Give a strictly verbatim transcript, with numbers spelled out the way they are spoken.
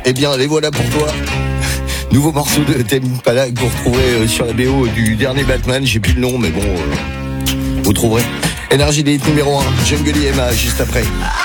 Eh bien, les voilà pour toi. Nouveau morceau de Tame Impala que vous retrouverez sur la B O du dernier Batman. J'ai plus le nom, mais bon, euh, vous trouverez. Énergie des hits numéro un, Jungle Emma, juste après.